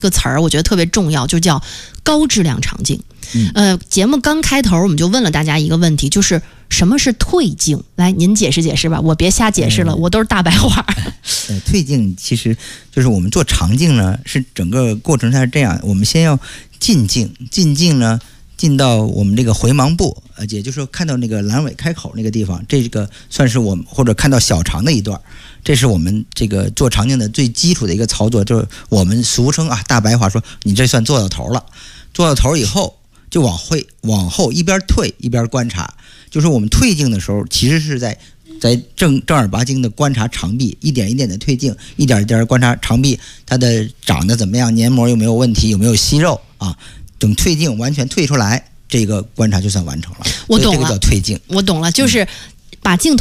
个词儿，我觉得特别重要，就叫高质量肠镜。节目刚开头我们就问了大家一个问题，就是什么是退镜？来，您解释解释吧，我别瞎解释了，我都是大白话。 退镜其实就是我们做肠镜呢，是整个过程它是这样，我们先要进镜，进镜呢进到我们这个回盲部，也就是说看到那个阑尾开口那个地方，这个算是我们或者看到小肠的一段，这是我们这个做肠镜的最基础的一个操作，就是我们俗称大白话说，你这算做到头了。做到头以后，就往后一边退一边观察，就是我们退镜的时候，其实是在正儿八经的观察肠壁，一点一点的退镜，一点一点观察肠壁它的长得怎么样，黏膜有没有问题，有没有息肉啊？等退镜完全退出来，这个观察就算完成了。 我懂了， 这个叫退镜。 我懂了，就是把镜头